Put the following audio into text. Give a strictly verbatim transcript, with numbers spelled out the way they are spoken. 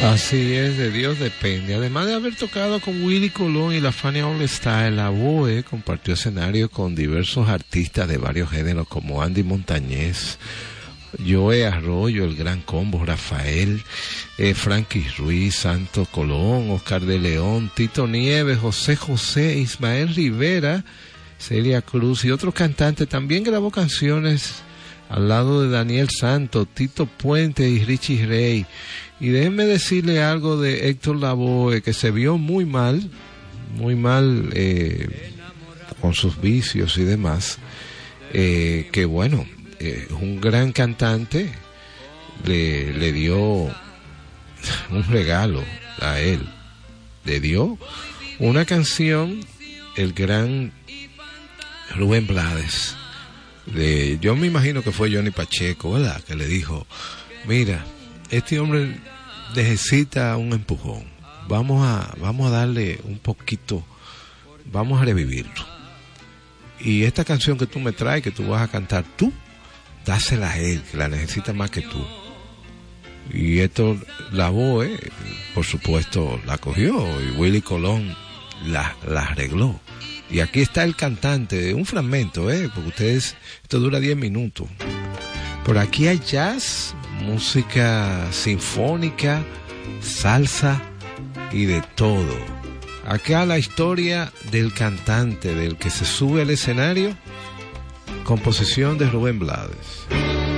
Así es, de Dios depende. Además de haber tocado con Willy Colón y la Fania All Star, la Boe compartió escenario con diversos artistas de varios géneros como Andy Montañez, Joe Arroyo, el Gran Combo, Rafael, eh, Frankie Ruiz, Santo Colón, Oscar de León, Tito Nieves, José José, Ismael Rivera, Celia Cruz y otros cantantes. También grabó canciones al lado de Daniel Santos, Tito Puente y Richie Ray. Y déjenme decirle algo de Héctor Lavoe, que se vio muy mal, muy mal eh, con sus vicios y demás, eh, que bueno, eh, un gran cantante le, le dio un regalo a él, le dio una canción, el gran Rubén Blades, de, yo me imagino que fue Johnny Pacheco, ¿verdad?, que le dijo, mira, este hombre necesita un empujón, vamos a, vamos a darle un poquito, vamos a revivirlo, y esta canción que tú me traes, que tú vas a cantar tú, dásela a él, que la necesita más que tú. Y esto Lavoe, por supuesto, la cogió, y Willy Colón la, la arregló. Y aquí está el cantante, un fragmento, ¿eh? Porque ustedes, esto dura diez minutos. Por aquí hay jazz, música sinfónica, salsa y de todo. Acá la historia del cantante, del que se sube al escenario, composición de Rubén Blades.